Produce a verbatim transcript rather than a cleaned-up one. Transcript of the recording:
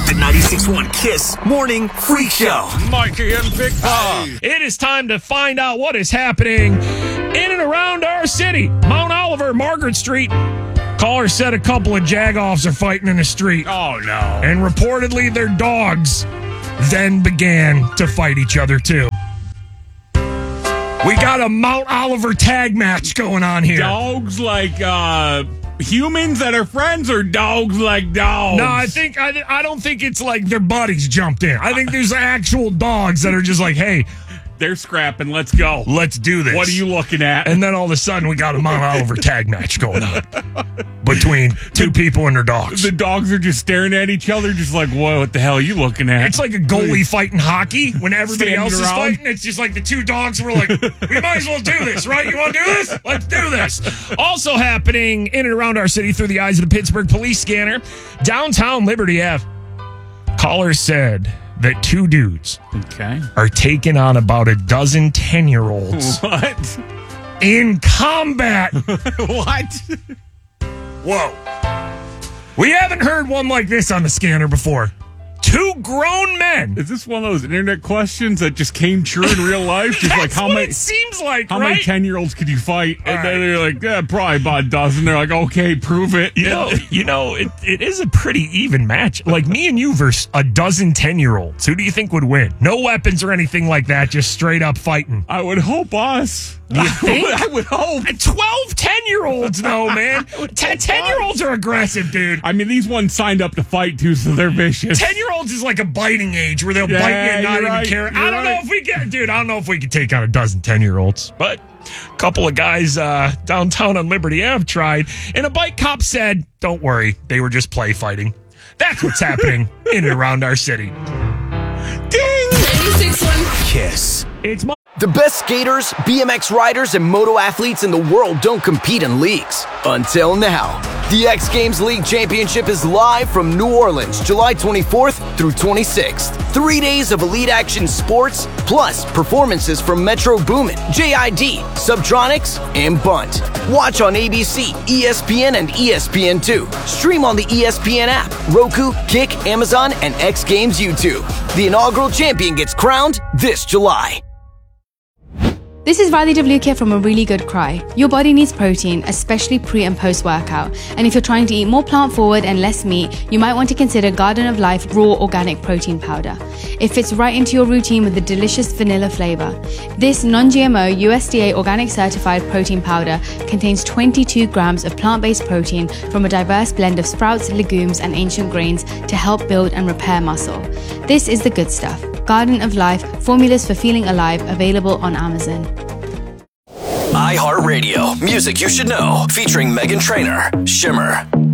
The ninety-six point one Kiss Morning Freak Show. Mikey and Big Bob. It is time to find out what is happening in and around our city. Mount Oliver, Margaret Street. Caller said a couple of jagoffs are fighting in the street. Oh, no. And reportedly their dogs then began to fight each other, too. We got a Mount Oliver tag match going on here. Dogs like uh, humans that are friends, or dogs like dogs? No, I think I, I don't think it's like their buddies jumped in. I think there's actual dogs that are just like, hey, they're scrapping. Let's go. Let's do this. What are you looking at? And then all of a sudden, we got a Mount Oliver tag match going on between two people and their dogs. The dogs are just staring at each other, just like, whoa, what the hell are you looking at? It's like a goalie fighting hockey when everybody Standing else is around. fighting. It's just like the two dogs were like, we might as well do this, right? You want to do this? Let's do this. Also happening in and around our city through the eyes of the Pittsburgh police scanner, downtown Liberty Avenue. Caller said that two dudes okay. are taking on about a dozen ten-year-olds What? in combat. What? Whoa. We haven't heard one like this on the scanner before. Two grown men. Is this one of those internet questions that just came true in real life? Just That's like how what many? it seems like, How right? many ten-year-olds could you fight? And All then right. they're like, yeah, probably about a dozen. They're like, okay, prove it. You know, you know, it, it is a pretty even match. Like me and you versus a dozen ten-year-olds. Who do you think would win? No weapons or anything like that, just straight up fighting. I would hope us. You think? I would hope. twelve ten-year-olds, no, man. Ten- ten-year-olds are aggressive, dude. I mean, these ones signed up to fight, too, so they're vicious. ten-year-olds is like a biting age where they'll Yeah, bite you and not you're even right, care. you're I don't know right. if we can, dude, I don't know if we can take on a dozen ten-year-olds. But a couple of guys uh, downtown on Liberty Avenue tried, and a bike cop said, don't worry, they were just play fighting. That's what's happening in and around our city. Ding! ninety-six point one Kiss. It's my The best skaters, B M X riders, and moto athletes in the world don't compete in leagues. Until now. The X Games League Championship is live from New Orleans, July twenty-fourth through twenty-sixth. Three days of elite action sports, plus performances from Metro Boomin, J I D, Subtronics, and Bunt. Watch on A B C, E S P N, and E S P N two. Stream on the E S P N app, Roku, Kick, Amazon, and X Games YouTube. The inaugural champion gets crowned this July. This is Riley Devlukia from A Really Good Cry. Your body needs protein, especially pre and post workout. And if you're trying to eat more plant forward and less meat, you might want to consider Garden of Life Raw Organic Protein Powder. It fits right into your routine with a delicious vanilla flavor. This non-G M O U S D A organic certified protein powder contains twenty-two grams of plant-based protein from a diverse blend of sprouts, legumes, and ancient grains to help build and repair muscle. This is the good stuff. Garden of Life, formulas for feeling alive, available on Amazon. iHeartRadio, music you should know, featuring Meghan Trainor, Shimmer.